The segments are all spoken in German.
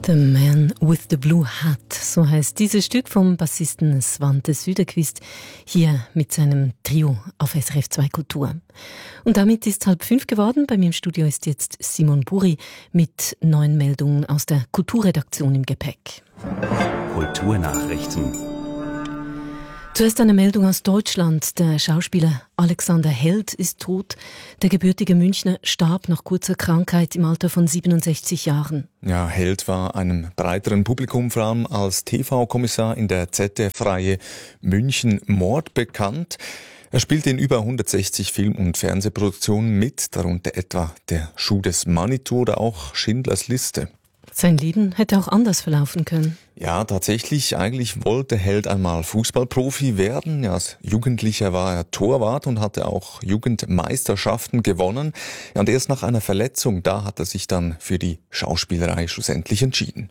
The Man with the Blue Hat, so heißt dieses Stück vom Bassisten Svante Sydekvist, hier mit seinem Trio auf SRF 2 Kultur. Und damit ist 4:30 geworden. Bei mir im Studio ist jetzt Simon Buri mit neuen Meldungen aus der Kulturredaktion im Gepäck. Kulturnachrichten. Zuerst eine Meldung aus Deutschland. Der Schauspieler Alexander Held ist tot. Der gebürtige Münchner starb nach kurzer Krankheit im Alter von 67 Jahren. Ja, Held war einem breiteren Publikum vor allem als TV-Kommissar in der ZDF-Reihe München Mord bekannt. Er spielte in über 160 Film- und Fernsehproduktionen mit, darunter etwa Der Schuh des Manitou oder auch Schindlers Liste. Sein Leben hätte auch anders verlaufen können. Ja, tatsächlich. Eigentlich wollte Held einmal Fußballprofi werden. Ja, als Jugendlicher war er Torwart und hatte auch Jugendmeisterschaften gewonnen. Ja, und erst nach einer Verletzung, da hat er sich dann für die Schauspielerei schlussendlich entschieden.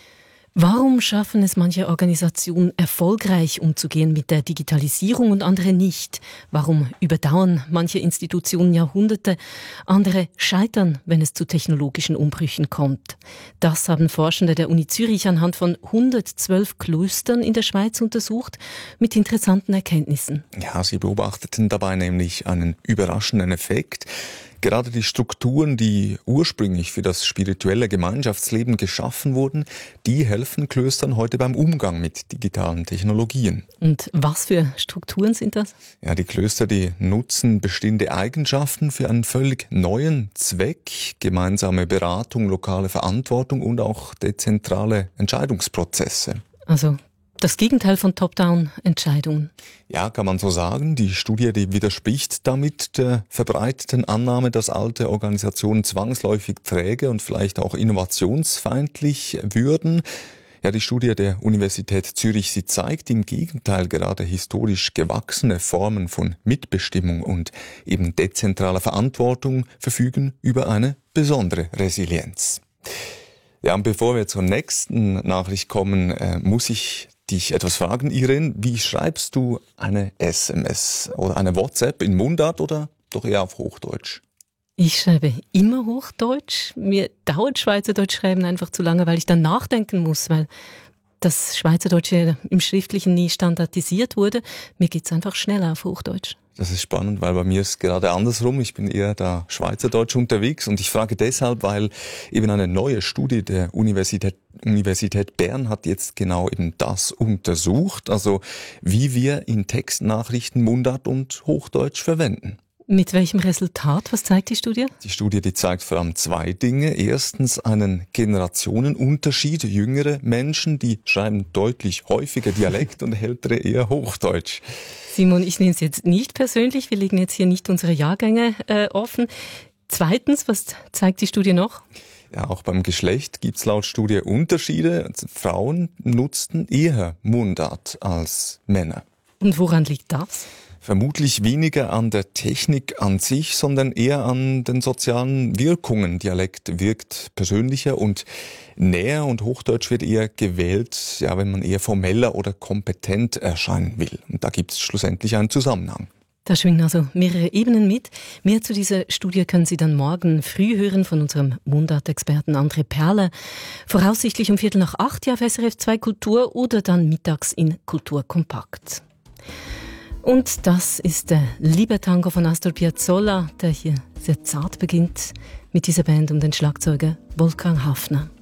Warum schaffen es manche Organisationen erfolgreich umzugehen mit der Digitalisierung und andere nicht? Warum überdauern manche Institutionen Jahrhunderte, andere scheitern, wenn es zu technologischen Umbrüchen kommt? Das haben Forschende der Uni Zürich anhand von 112 Klöstern in der Schweiz untersucht, mit interessanten Erkenntnissen. Ja, sie beobachteten dabei nämlich einen überraschenden Effekt. Gerade die Strukturen, die ursprünglich für das spirituelle Gemeinschaftsleben geschaffen wurden, die helfen Klöstern heute beim Umgang mit digitalen Technologien. Und was für Strukturen sind das? Ja, die Klöster, die nutzen bestehende Eigenschaften für einen völlig neuen Zweck, gemeinsame Beratung, lokale Verantwortung und auch dezentrale Entscheidungsprozesse. Also das Gegenteil von Top-Down-Entscheidungen. Ja, kann man so sagen. Die Studie, die widerspricht damit der verbreiteten Annahme, dass alte Organisationen zwangsläufig träge und vielleicht auch innovationsfeindlich würden. Ja, die Studie der Universität Zürich, sie zeigt im Gegenteil gerade historisch gewachsene Formen von Mitbestimmung und eben dezentraler Verantwortung verfügen über eine besondere Resilienz. Ja, und bevor wir zur nächsten Nachricht kommen, muss ich dich etwas fragen, Irene. Wie schreibst du eine SMS oder eine WhatsApp in Mundart oder doch eher auf Hochdeutsch? Ich schreibe immer Hochdeutsch. Mir dauert Schweizerdeutsch schreiben einfach zu lange, weil ich dann nachdenken muss, weil das Schweizerdeutsche im Schriftlichen nie standardisiert wurde. Mir geht's einfach schneller auf Hochdeutsch. Das ist spannend, weil bei mir ist gerade andersrum. Ich bin eher da Schweizerdeutsch unterwegs und ich frage deshalb, weil eben eine neue Studie der Universität Bern hat jetzt genau eben das untersucht, also wie wir in Textnachrichten Mundart und Hochdeutsch verwenden. Mit welchem Resultat? Was zeigt die Studie? Die Studie, die zeigt vor allem zwei Dinge. Erstens einen Generationenunterschied. Jüngere Menschen, die schreiben deutlich häufiger Dialekt und ältere eher Hochdeutsch. Simon, ich nehme es jetzt nicht persönlich. Wir legen jetzt hier nicht unsere Jahrgänge offen. Zweitens, was zeigt die Studie noch? Ja, auch beim Geschlecht gibt's laut Studie Unterschiede. Also Frauen nutzten eher Mundart als Männer. Und woran liegt das? Vermutlich weniger an der Technik an sich, sondern eher an den sozialen Wirkungen. Dialekt wirkt persönlicher und näher und Hochdeutsch wird eher gewählt, ja, wenn man eher formeller oder kompetent erscheinen will. Und da gibt es schlussendlich einen Zusammenhang. Da schwingen also mehrere Ebenen mit. Mehr zu dieser Studie können Sie dann morgen früh hören von unserem Mundart-Experten André Perler. Voraussichtlich um 7:45 auf SRF 2 Kultur oder dann mittags in Kultur Kompakt. Und das ist der Libertango von Astor Piazzolla, der hier sehr zart beginnt mit dieser Band um den Schlagzeuger Wolfgang Hafner.